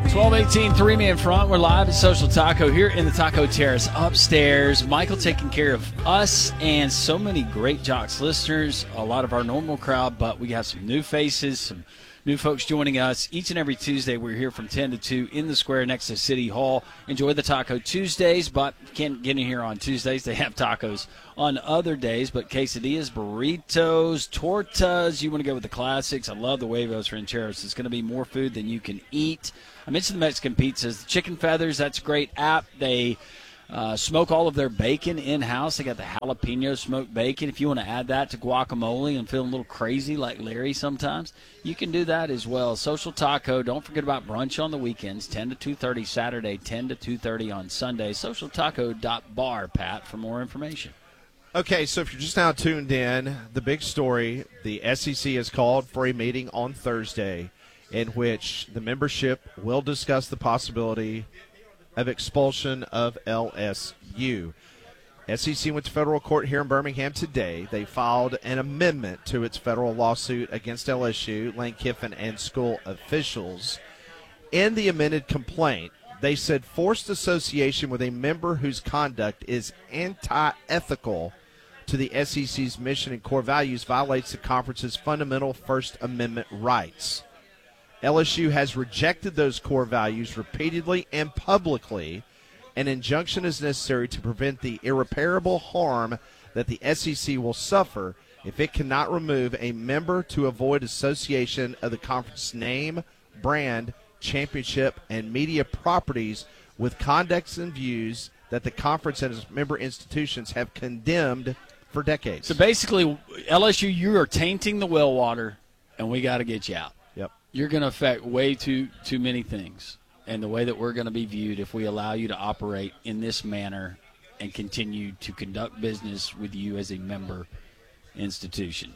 12:18, three-man front. We're live at Social Taco here in the Taco Terrace upstairs. Michael taking care of us and so many great Jocks listeners, a lot of our normal crowd, but we got some new faces, some new folks joining us. Each and every Tuesday, we're here from 10 to 2 in the square next to City Hall. Enjoy the Taco Tuesdays, but can't get in here on Tuesdays. They have tacos on other days, but quesadillas, burritos, tortas. You want to go with the classics. I love the huevos rancheros. It's going to be more food than you can eat. I mentioned the Mexican pizzas. The Chicken Feathers, that's a great app. They smoke all of their bacon in-house. They got the jalapeno smoked bacon. If you want to add that to guacamole and feel a little crazy like Larry sometimes, you can do that as well. Social Taco. Don't forget about brunch on the weekends, 10 to 2:30 Saturday, 10 to 2:30 on Sunday. SocialTaco.bar, Pat, for more information. Okay, so if you're just now tuned in, the big story, the SEC has called for a meeting on Thursday in which the membership will discuss the possibility of expulsion of LSU. SEC went to federal court here in Birmingham today. They filed an amendment to its federal lawsuit against LSU, Lane Kiffin, and school officials. In the amended complaint, they said forced association with a member whose conduct is anti-ethical to the SEC's mission and core values violates the conference's fundamental First Amendment rights. LSU has rejected those core values repeatedly and publicly. An injunction is necessary to prevent the irreparable harm that the SEC will suffer if it cannot remove a member to avoid association of the conference's name, brand, championship, and media properties with conducts and views that the conference and its member institutions have condemned for decades. So basically, LSU, you are tainting the well water, and we got to get you out. You're going to affect way too many things and the way that we're going to be viewed if we allow you to operate in this manner and continue to conduct business with you as a member institution.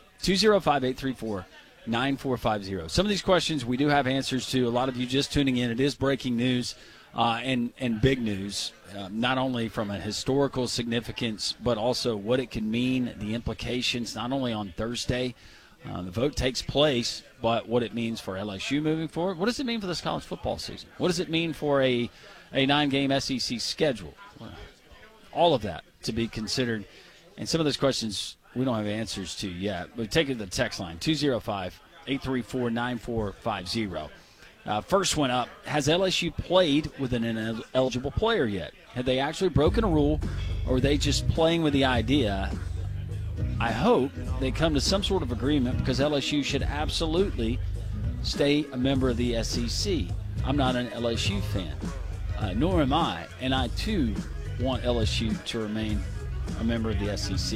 205-834-9450. Some of these questions we do have answers to. A lot of you just tuning in. It is breaking news and big news, not only from a historical significance, but also what it can mean, the implications, not only on Thursday. The vote takes place, but what it means for LSU moving forward. What does it mean for this college football season? What does it mean for a 9-game SEC schedule? All of that to be considered. And some of those questions we don't have answers to yet. But take it to the text line, 205-834-9450. First one up, has LSU played with an ineligible player yet? Have they actually broken a rule, or are they just playing with the idea? I hope they come to some sort of agreement because LSU should absolutely stay a member of the SEC. I'm not an LSU fan, nor am I, and I, too, want LSU to remain a member of the SEC.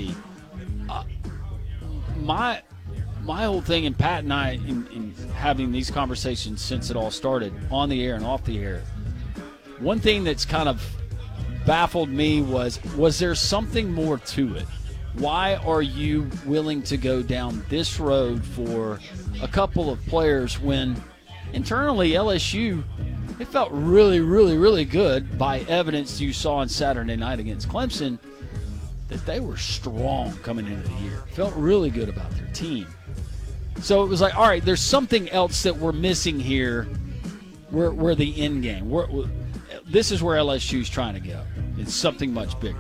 My whole thing, and Pat and I, in having these conversations since it all started, on the air and off the air, one thing that's kind of baffled me was there something more to it? Why are you willing to go down this road for a couple of players when internally LSU, it felt really, really, really good by evidence you saw on Saturday night against Clemson that they were strong coming into the year. Felt really good about their team. So it was like, all right, there's something else that we're missing here. We're the end game. This is where LSU's trying to go. It's something much bigger.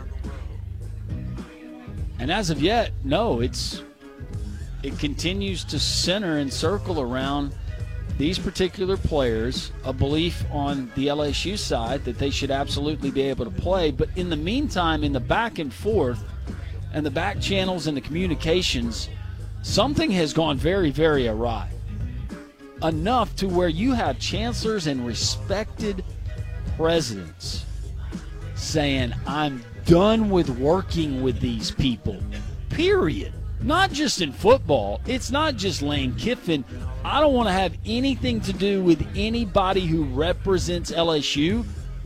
And as of yet, no, it continues to center and circle around these particular players, a belief on the LSU side that they should absolutely be able to play. But in the meantime, in the back and forth and the back channels and the communications, something has gone very, very awry. Enough to where you have chancellors and respected presidents saying, I'm done with working with these people, period. Not just in football. It's not just Lane Kiffin. I don't want to have anything to do with anybody who represents LSU.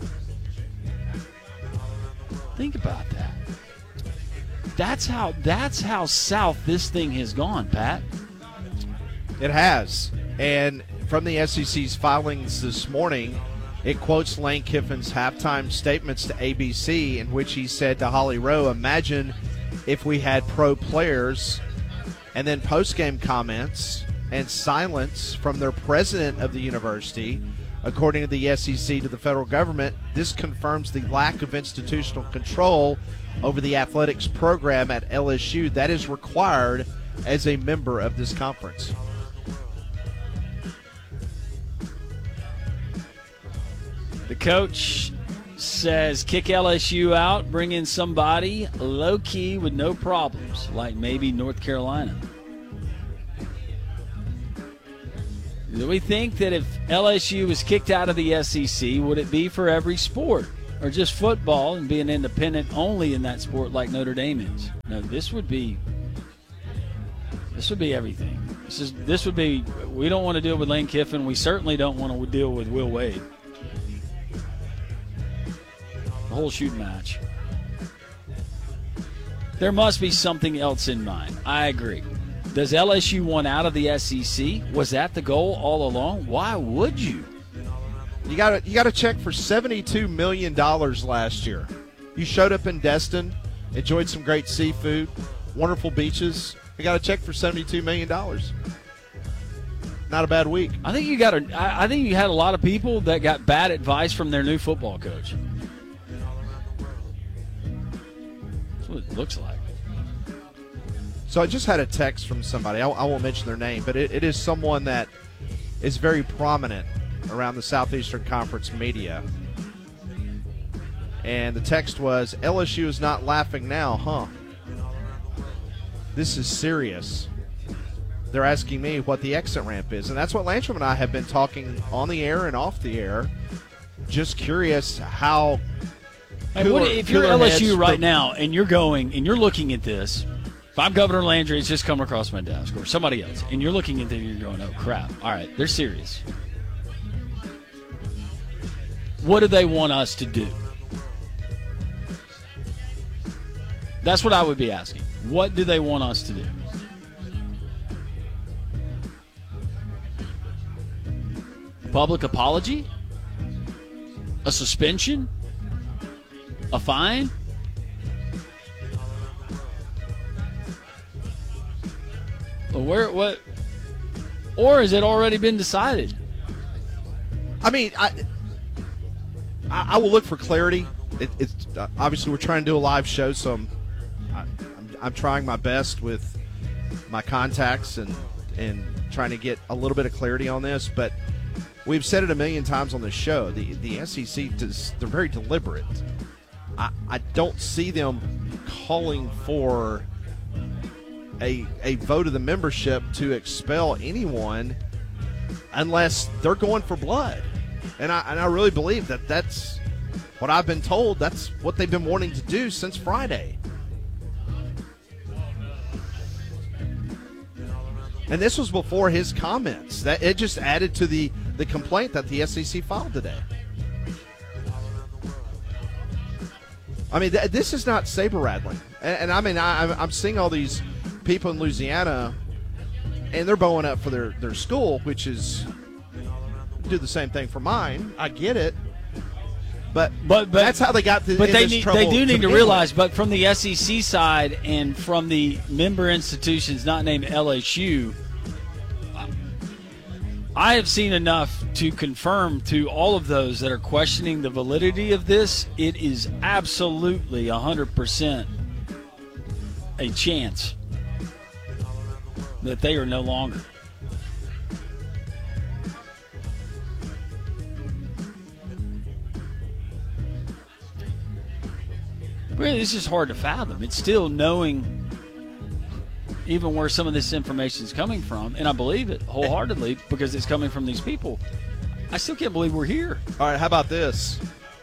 Think about that. That's how south this thing has gone, Pat. It has. And from the SEC's filings this morning, it quotes Lane Kiffin's halftime statements to ABC in which he said to Holly Rowe, imagine if we had pro players, and then post-game comments and silence from their president of the university According to the SEC to the federal government, this confirms the lack of institutional control over the athletics program at LSU that is required as a member of this conference. The coach says kick LSU out, bring in somebody low-key with no problems, like maybe North Carolina. Do we think that if LSU was kicked out of the SEC, would it be for every sport? Or just football and be an independent only in that sport like Notre Dame is? No, this would be everything. This would be, we don't want to deal with Lane Kiffin. We certainly don't want to deal with Will Wade. The whole shoot match. There must be something else in mind. I agree. Does LSU want out of the SEC? Was that the goal all along? Why would you? You got to check for $72 million last year. You showed up in Destin, enjoyed some great seafood, wonderful beaches. You got to check for $72 million. Not a bad week. I think you had a lot of people that got bad advice from their new football coach. That's what it looks like. So I just had a text from somebody. I won't mention their name, but it is someone that is very prominent around the Southeastern Conference media. And the text was, LSU is not laughing now, huh? This is serious. They're asking me what the exit ramp is. And that's what Landrum and I have been talking on the air and off the air. Just curious how... if you're LSU right now and you're going and you're looking at this... If I'm Governor Landry, it's just come across my desk, or somebody else, and you're looking at it and you're going, oh, crap. All right, they're serious. What do they want us to do? That's what I would be asking. What do they want us to do? A public apology? A suspension? A fine? What? Or has it already been decided? I mean, I will look for clarity. It's obviously we're trying to do a live show, so I'm trying my best with my contacts and trying to get a little bit of clarity on this. But we've said it a million times on this show. The SEC they're very deliberate. I don't see them calling for a vote of the membership to expel anyone unless they're going for blood. And I really believe that's what I've been told. That's what they've been wanting to do since Friday. And this was before his comments. That it just added to the complaint that the SEC filed today. I mean, this is not saber-rattling. And I mean, I'm seeing all these people in Louisiana, and they're bowing up for their school, which is do the same thing for mine. I get it, but that's how they got to. But they do need to realize. But from the SEC side and from the member institutions not named LSU, I have seen enough to confirm to all of those that are questioning the validity of this. It is absolutely 100% a chance that they are no longer. Really, it's just hard to fathom. It's still knowing even where some of this information is coming from, and I believe it wholeheartedly because it's coming from these people. I still can't believe we're here. All right, how about this?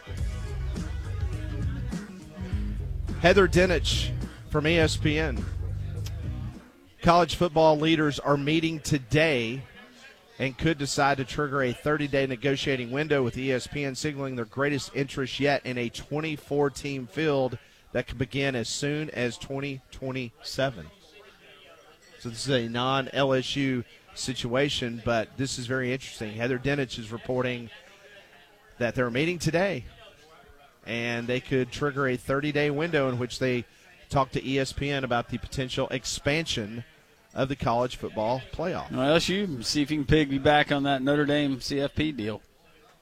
Heather Dinich from ESPN. College football leaders are meeting today and could decide to trigger a 30-day negotiating window with ESPN, signaling their greatest interest yet in a 24-team field that could begin as soon as 2027. So this is a non-LSU situation, but this is very interesting. Heather Dinich is reporting that they're meeting today, and they could trigger a 30-day window in which they talk to ESPN about the potential expansion of the college football playoff. Well, LSU, see if you can piggyback on that Notre Dame CFP deal.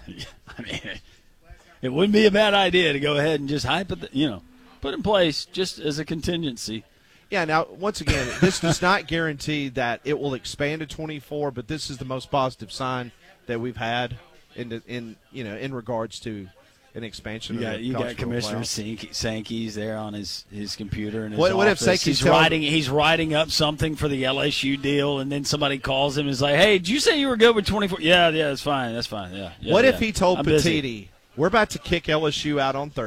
I mean, it wouldn't be a bad idea to go ahead and just put in place just as a contingency. Yeah, now, once again, this does not guarantee that it will expand to 24, but this is the most positive sign that we've had in regards to an expansion. You got Commissioner Sankey's there on his computer in his what office. If Sankey's he's writing up something for the LSU deal, and then somebody calls him and is like, "Hey, did you say you were good with 24?" Yeah, that's fine. Yeah. What if he told I'm Petiti, busy. "We're about to kick LSU out on Thursday.